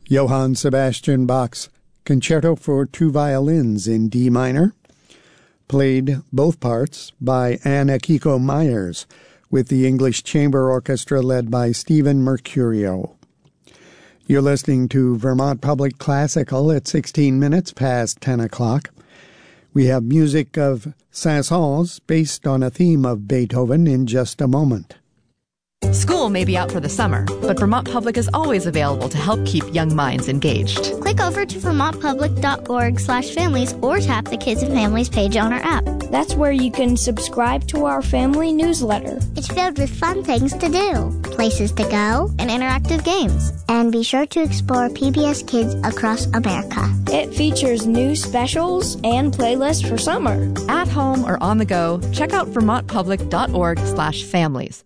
Johann Sebastian Bach's Concerto for Two Violins in D minor, played both parts by Anne Akiko Myers, with the English Chamber Orchestra led by Stephen Mercurio. You're listening to Vermont Public Classical at 16 minutes past 10 o'clock. We have music of Saint-Saëns based on a theme of Beethoven in just a moment. School may be out for the summer, but Vermont Public is always available to help keep young minds engaged. Click over to vermontpublic.org/families or tap the Kids and Families page on our app. That's where you can subscribe to our family newsletter. It's filled with fun things to do, places to go, and interactive games. And be sure to explore PBS Kids across America. It features new specials and playlists for summer. At home or on the go, check out vermontpublic.org/families.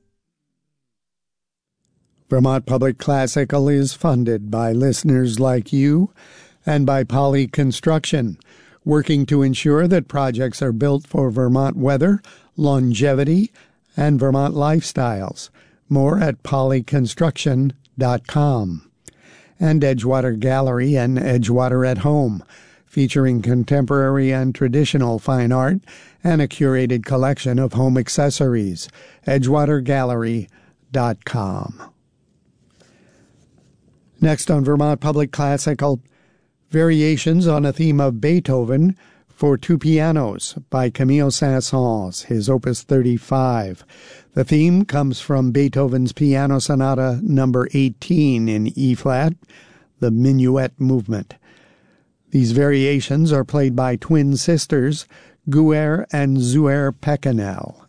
Vermont Public Classical is funded by listeners like you and by Poly Construction, working to ensure that projects are built for Vermont weather, longevity, and Vermont lifestyles. More at polyconstruction.com. And Edgewater Gallery and Edgewater at Home, featuring contemporary and traditional fine art and a curated collection of home accessories. edgewatergallery.com. Next on Vermont Public Classical, Variations on a Theme of Beethoven for Two Pianos by Camille Saint-Saëns, his Opus 35. The theme comes from Beethoven's Piano Sonata No. 18 in E-flat, the Minuet movement. These variations are played by twin sisters, Guer and Zuer Pekanel.